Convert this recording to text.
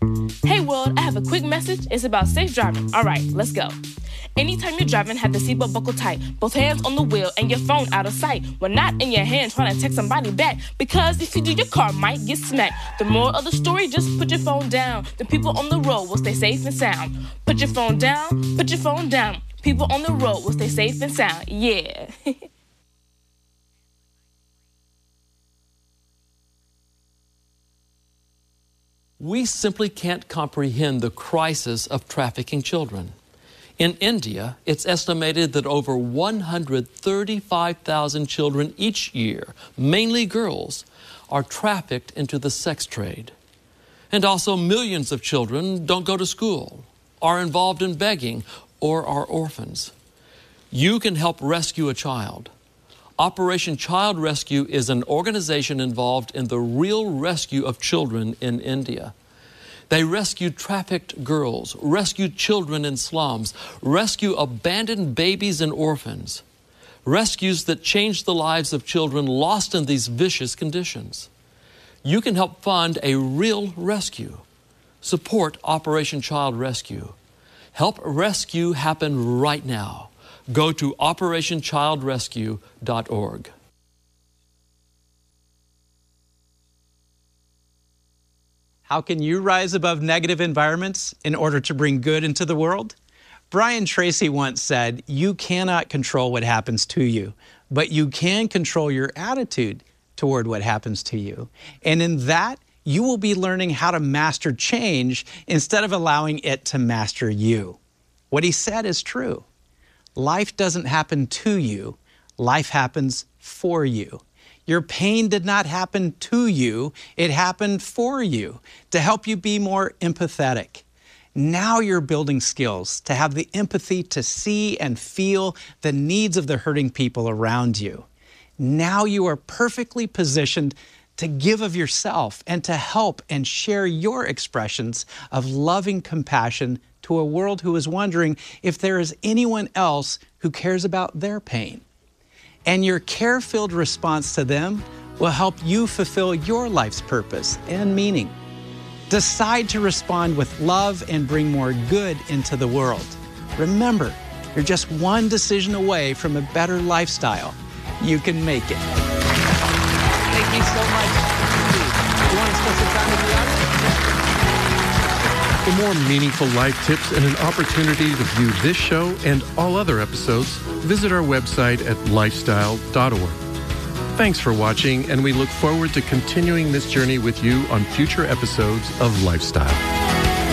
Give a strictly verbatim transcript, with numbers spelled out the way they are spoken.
Hey world, I have a quick message. It's about safe driving. All right, let's go. Anytime you're driving, have the seatbelt buckled tight. Both hands on the wheel and your phone out of sight. When not in your hand trying to text somebody back. Because if you do, your car might get smacked. The moral of the story, just put your phone down. The people on the road will stay safe and sound. Put your phone down, put your phone down. People on the road will stay safe and sound. Yeah. We simply can't comprehend the crisis of trafficking children. In India, it's estimated that over one hundred thirty-five thousand children each year, mainly girls, are trafficked into the sex trade. And also millions of children don't go to school, are involved in begging, or are orphans. You can help rescue a child. Operation Child Rescue is an organization involved in the real rescue of children in India. They rescue trafficked girls, rescue children in slums, rescue abandoned babies and orphans, rescues that change the lives of children lost in these vicious conditions. You can help fund a real rescue. Support Operation Child Rescue. Help rescue happen right now. Go to operation child rescue dot org. How can you rise above negative environments in order to bring good into the world? Brian Tracy once said, "You cannot control what happens to you, but you can control your attitude toward what happens to you. And in that, you will be learning how to master change instead of allowing it to master you." What he said is true. Life doesn't happen to you, life happens for you. Your pain did not happen to you, it happened for you to help you be more empathetic. Now you're building skills to have the empathy to see and feel the needs of the hurting people around you. Now you are perfectly positioned to give of yourself and to help and share your expressions of loving compassion to a world who is wondering if there is anyone else who cares about their pain. And your care-filled response to them will help you fulfill your life's purpose and meaning. Decide to respond with love and bring more good into the world. Remember, you're just one decision away from a better lifestyle. You can make it. Thank you so much. You want to spend some time with the audience? For more meaningful life tips and an opportunity to view this show and all other episodes, visit our website at lifestyle dot org. Thanks for watching, and we look forward to continuing this journey with you on future episodes of Lifestyle.